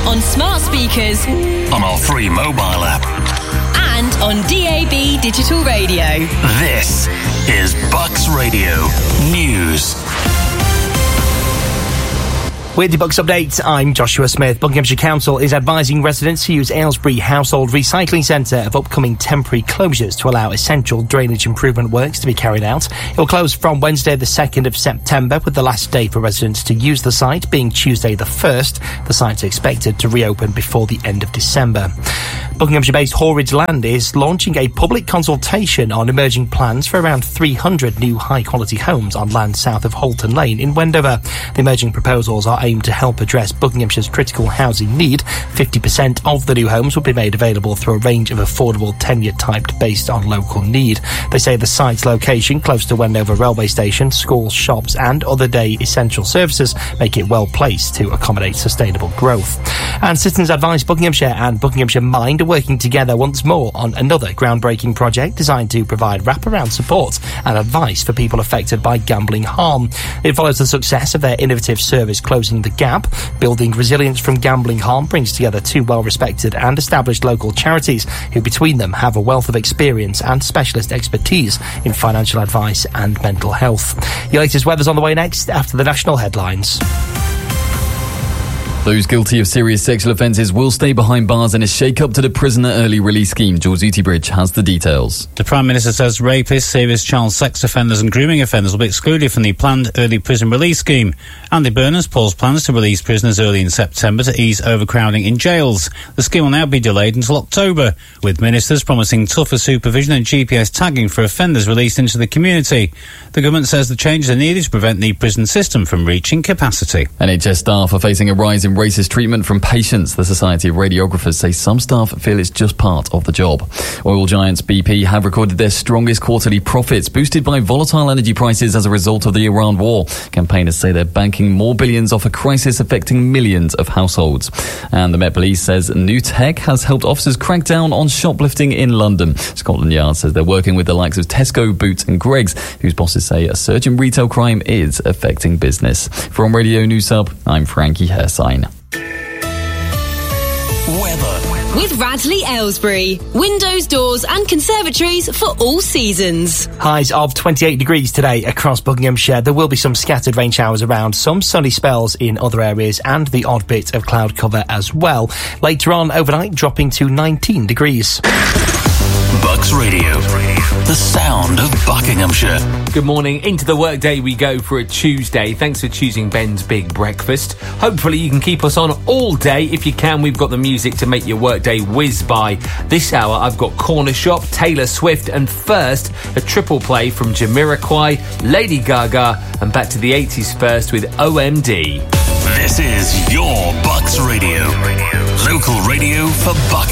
on smart speakers, on our free mobile app, and on DAB digital radio. This is Bucks Radio News. With the Bucks update, I'm Joshua Smith. Buckinghamshire Council is advising residents to use Aylesbury Household Recycling Centre of upcoming temporary closures to allow essential drainage improvement works to be carried out. It will close from Wednesday the 2nd of September, with the last day for residents to use the site being Tuesday the 1st. The site's expected to reopen before the end of December. Buckinghamshire-based Horridge Land is launching a public consultation on emerging plans for around 300 new high-quality homes on land south of Halton Lane in Wendover. The emerging proposals are aimed to help address Buckinghamshire's critical housing need. 50% of the new homes will be made available through a range of affordable tenure typed based on local need. They say the site's location, close to Wendover railway station, schools, shops and other day essential services, make it well placed to accommodate sustainable growth. And Citizens Advice Buckinghamshire and Buckinghamshire Mind are working together once more on another groundbreaking project designed to provide wraparound support and advice for people affected by gambling harm. It follows the success of their innovative service Closing the Gap. Building Resilience from Gambling Harm brings together two well-respected and established local charities who between them have a wealth of experience and specialist expertise in financial advice and mental health. Your latest weather's on the way next after the national headlines. Those guilty of serious sexual offences will stay behind bars in a shake-up to the prisoner early release scheme. George Utibridge has the details. The Prime Minister says rapists, serious child sex offenders and grooming offenders will be excluded from the planned early prison release scheme. Andy Burnham's paused plans to release prisoners early in September to ease overcrowding in jails. The scheme will now be delayed until October, with ministers promising tougher supervision and GPS tagging for offenders released into the community. The government says the changes are needed to prevent the prison system from reaching capacity. NHS staff are facing a rise in racist treatment from patients. The Society of Radiographers say some staff feel it's just part of the job. Oil giants BP have recorded their strongest quarterly profits, boosted by volatile energy prices as a result of the Iran war. Campaigners say they're banking more billions off a crisis affecting millions of households. And the Met Police says new tech has helped officers crack down on shoplifting in London. Scotland Yard says they're working with the likes of Tesco, Boots and Greggs, whose bosses say a surge in retail crime is affecting business. From Radio News Hub, I'm Frankie Hersign. Weather. With Radley Aylesbury. Windows, doors and conservatories for all seasons. Highs of 28 degrees today across Buckinghamshire. There will be some scattered rain showers around, some sunny spells in other areas and the odd bit of cloud cover as well. Later on overnight, dropping to 19 degrees. Bucks Radio, the sound of Buckinghamshire. Good morning. Into the workday we go for a Tuesday. Thanks for choosing Ben's Big Breakfast. Hopefully you can keep us on all day. If you can, we've got the music to make your workday whiz by. This hour I've got Corner Shop, Taylor Swift, and first a triple play from Jamiroquai, Lady Gaga, and back to the 80s first with OMD. This is your Bucks Radio. Local radio for Bucks.